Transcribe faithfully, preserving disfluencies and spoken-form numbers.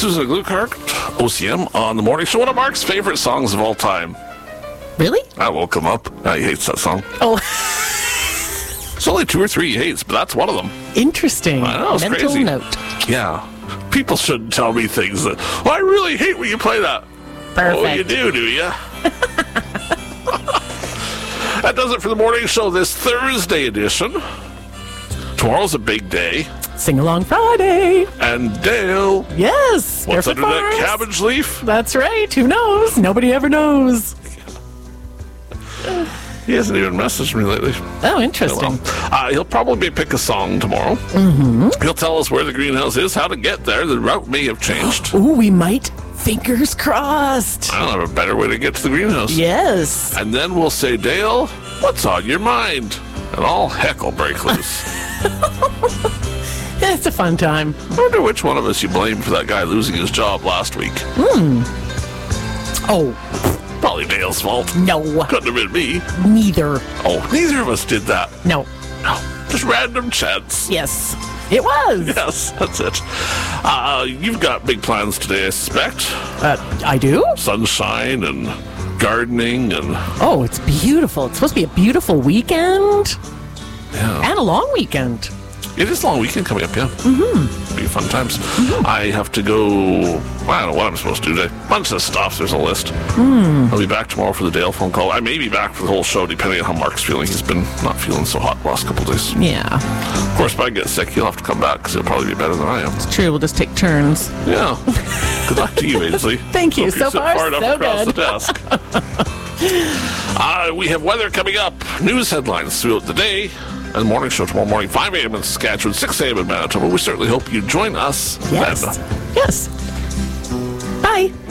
Susan Gluckhart, O C M on the morning show. One of Mark's favorite songs of all time. Really? I woke him up. Uh, he hates that song. Oh, It's only two or three he hates, but that's one of them. interesting. I know, it's Mental crazy. note. Yeah. People shouldn't tell me things that, oh, I really hate when you play that. Perfect. Oh, you do, do you? That does it for the morning show this Thursday edition. Tomorrow's a big day. Sing Along Friday. And Dale, Yes. what's Barefoot under that Farms. cabbage leaf? That's right. Who knows? Nobody ever knows. He hasn't even messaged me lately. Oh, interesting. Oh, well. uh, he'll probably pick a song tomorrow. Mm-hmm. He'll tell us where the greenhouse is, how to get there. The route may have changed. Ooh, we might. Fingers crossed. I don't have a better way to get to the greenhouse. Yes. And then we'll say, Dale, what's on your mind? And all heck will break loose. It's a fun time. I wonder which one of us you blame for that guy losing his job last week. Oh, Probably Dale's fault. no. Couldn't have been me. Neither. Oh, neither of us did that. No. No, just random chance. Yes. It was. Yes, that's it. Uh, you've got big plans today, I suspect. Uh, I do? Sunshine and gardening and... Oh, it's beautiful. It's supposed to be a beautiful weekend. Yeah. And a long weekend. It is a long weekend coming up, yeah. Mm-hmm. Be fun times. Mm-hmm. I have to go... Well, I don't know what I'm supposed to do today. Bunch of stuff. There's a list. Mm. I'll be back tomorrow for the Dale phone call. I may be back for the whole show, depending on how Mark's feeling. He's been not feeling so hot the last couple of days. Yeah. Of course, if I get sick, he'll have to come back, because he'll probably be better than I am. It's true. We'll just take turns. Yeah. Good luck to you, Ainsley. Thank you. Hope So sit far, far enough so across good. the desk. uh, we have weather coming up. News headlines throughout the day. And the morning show tomorrow morning, five a.m. in Saskatchewan, six a.m. in Manitoba. We certainly hope you join us Yes. then. Yes. Bye.